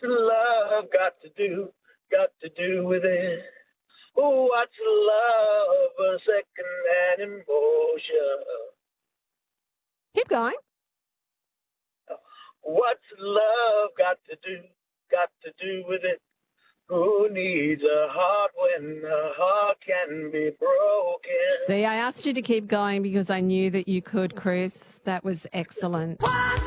love got to do with it? What's love, a second-hand emotion? Keep going. What's love got to do with it? Who needs a heart when a heart can be broken? See, I asked you to keep going because I knew that you could, Chris. That was excellent.